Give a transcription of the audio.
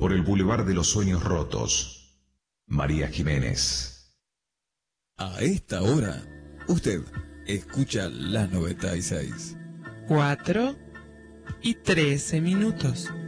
por el Boulevard de los Sueños Rotos. María Jiménez. A esta hora, usted escucha la 96. 4:13.